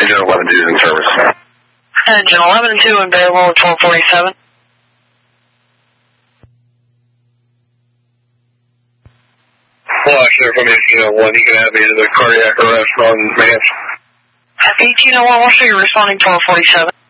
Engine 11-2 is in service. Engine 11-2 available at 1247. Flash there from 1801. You can have me into the cardiac arrest on Mance. At 1801, we'll show you responding 1247.